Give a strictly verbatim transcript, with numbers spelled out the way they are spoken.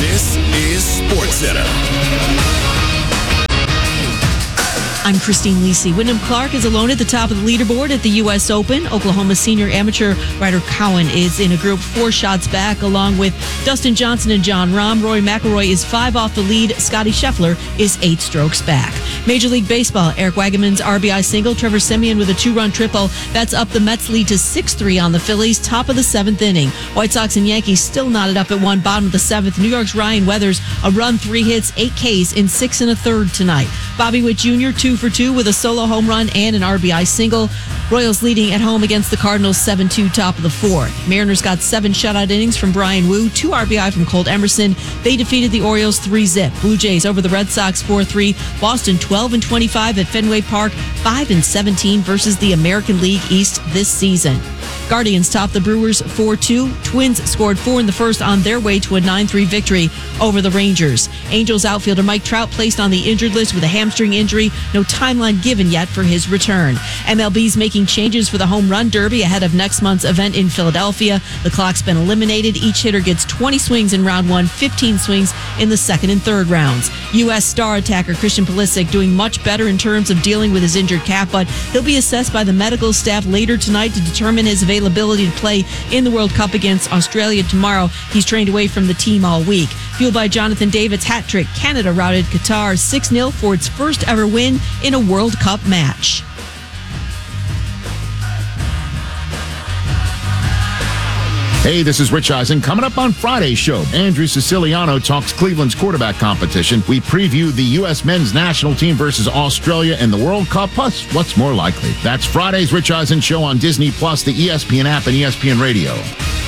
This is SportsCenter. I'm Christine Lisi. Wyndham Clark is alone at the top of the leaderboard at the U S Open. Oklahoma senior amateur Ryder Cowan is in a group four shots back, along with Dustin Johnson and John Rahm. Rory McIlroy is five off the lead. Scotty Scheffler is eight strokes back. Major League Baseball, Eric Wagaman's R B I single. Trevor Siemian with a two-run triple. That's up the Mets' lead to six three on the Phillies, top of the seventh inning. White Sox and Yankees still knotted up at one, bottom of the seventh. New York's Ryan Weathers, a run, three hits, eight Ks in six and a third tonight. Bobby Witt Junior, two for two with a solo home run and an R B I single. Royals leading at home against the Cardinals seven two, top of the fourth. Mariners got seven shutout innings from Brian Wu, two R B I from Colt Emerson. They defeated the Orioles three zip. Blue Jays over the Red Sox four three. Boston twelve and twenty-five at Fenway Park, five and seventeen versus the American League East this season. Guardians topped the Brewers four two. Twins scored four in the first on their way to a nine three victory over the Rangers. Angels outfielder Mike Trout placed on the injured list with a hamstring injury. No timeline given yet for his return. M L B's making changes for the Home Run Derby ahead of next month's event in Philadelphia. The clock's been eliminated. Each hitter gets twenty swings in round one, fifteen swings in the second and third rounds. U S star attacker Christian Pulisic doing much better in terms of dealing with his injured calf, but he'll be assessed by the medical staff later tonight to determine his availability to play in the World Cup against Australia tomorrow. He's trained away from the team all week. Fueled by Jonathan David's hat trick, Canada routed Qatar six nil for its first ever win in a World Cup match. Hey, this is Rich Eisen. Coming up on Friday's show, Andrew Siciliano talks Cleveland's quarterback competition. We preview the U S men's national team versus Australia in the World Cup, plus what's more likely. That's Friday's Rich Eisen show on Disney Plus, the E S P N app, and E S P N Radio.